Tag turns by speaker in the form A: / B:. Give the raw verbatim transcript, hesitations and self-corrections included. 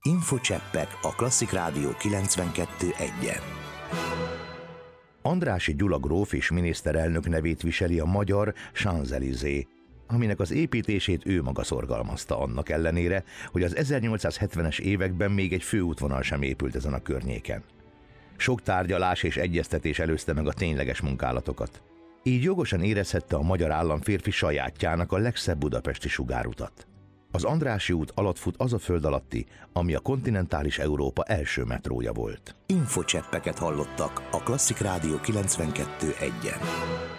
A: Infocseppek a Klasszik Rádió kilencvenkettő egyen. Andrássy Gyula gróf és miniszterelnök nevét viseli a magyar Champs-Élysées, aminek az építését ő maga szorgalmazta, annak ellenére, hogy az ezernyolcszázhetvenes években még egy főútvonal sem épült ezen a környéken. Sok tárgyalás és egyeztetés előzte meg a tényleges munkálatokat. Így jogosan érezhette a magyar államférfi sajátjának a legszebb budapesti sugárutat. Az Andrássy út alatt fut az a föld alatti, ami a kontinentális Európa első metrója volt. Infocseppeket hallottak a Klasszik Rádió kilencvenkettő egyen.